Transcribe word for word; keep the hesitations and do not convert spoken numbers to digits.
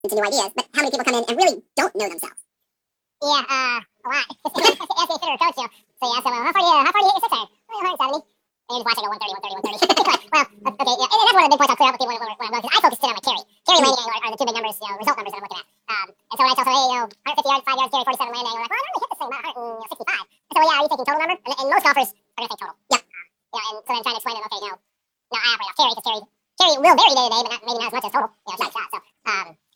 to new ideas, but how many people come in and really don't know themselves? Yeah, uh, a lot. Ask me a fitter or coach, you know. So you ask them, well, how far do you, how far do you hit your six iron? Oh, one seventy. And you just watch it go one thirty, one thirty, one thirty. Well, okay, yeah, and that's one of the big points I'll clear up with people when, when I'm going, because I focus in on my carry. Carry and landing angle are, are the two big numbers, you know, result numbers that I'm looking at. Um, and so when I tell somebody, hey, you know, one fifty yards, five yards, carry, forty-seven landing angle, like, well, I normally hit this thing about one sixty-five. I said, well, yeah, are you thinking total number? And, and most golfers are going to think total. Yeah. You know, and so then trying to explain to them, okay, no, no, I operate off carry, because carry, carry will vary day to day, but not, maybe not as much as total. You know, shot, shot. So, um,